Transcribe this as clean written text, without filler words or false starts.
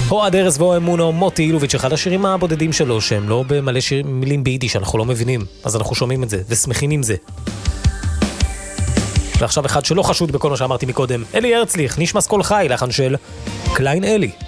אוהד ארז ואוהד אמונו, מוטי אילוביץ', אחד השירים הבודדים שלו, שהם לא במלא מילים ביידיש, אנחנו לא מבינים, אז אנחנו שומעים את זה ושמחים עם זה. ועכשיו אחד שלא חשוד בכל מה שאמרתי מקודם, אלי הרצליך, נשמס כל חי, לחן של קליין אלי.